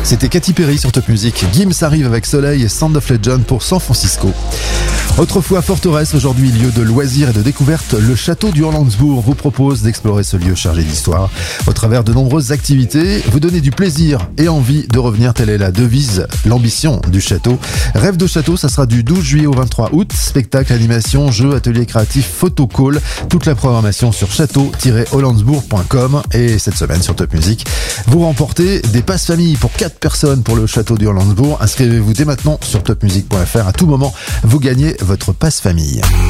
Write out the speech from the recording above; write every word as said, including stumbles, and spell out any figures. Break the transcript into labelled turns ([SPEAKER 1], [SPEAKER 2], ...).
[SPEAKER 1] C'était Katy Perry sur Top Music. Gims arrive avec Soleil et Sound of Legend pour San Francisco. Autrefois forteresse, aujourd'hui lieu de loisirs et de découverte, le château du Orlandsbourg vous propose d'explorer ce lieu chargé d'histoire. Au travers de nombreuses activités, vous donnez du plaisir et envie de revenir, telle est la devise, l'ambition du château. Rêve de château, ça sera du douze juillet au vingt-trois août. Spectacle, animation, jeux, ateliers créatifs, photocall. Toute la programmation sur château tiret orlandsbourg point com. Et cette semaine sur Top Music, vous remportez des passes famille pour quatre personnes pour le château du Orlandsbourg. Inscrivez-vous dès maintenant sur top music point f r. À tout moment, vous gagnez votre passe famille.